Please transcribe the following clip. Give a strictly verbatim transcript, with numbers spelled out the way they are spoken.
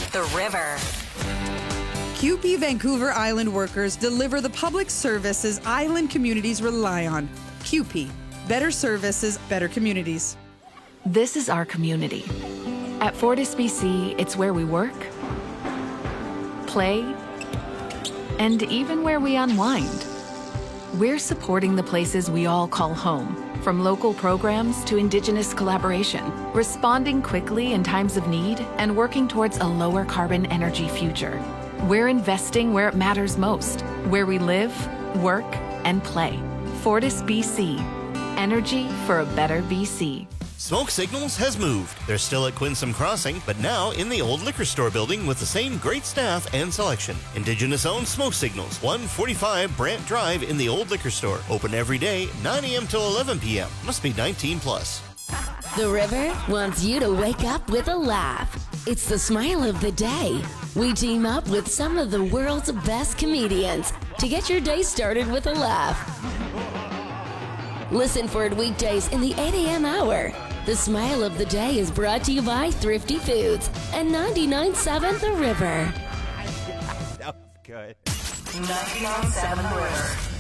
The River. C U P E Vancouver Island workers deliver the public services island communities rely on. C U P E. Better services, better communities. This is our community. At FortisBC, it's where we work, play, and even where we unwind. We're supporting the places we all call home, from local programs to Indigenous collaboration, responding quickly in times of need and working towards a lower carbon energy future. We're investing where it matters most, where we live, work, and play. FortisBC. Energy for a better B C. Smoke Signals has moved. They're still at Quinsam Crossing, but now in the old liquor store building with the same great staff and selection. Indigenous-owned Smoke Signals, one forty-five Brant Drive in the old liquor store. Open every day, nine a.m. till eleven p.m. Must be nineteen plus. The River wants you to wake up with a laugh. It's the smile of the day. We team up with some of the world's best comedians to get your day started with a laugh. Listen for it weekdays in the eight a.m. hour. The Smile of the Day is brought to you by Thrifty Foods and ninety-nine point seven The River. That was good. ninety-nine point seven The River.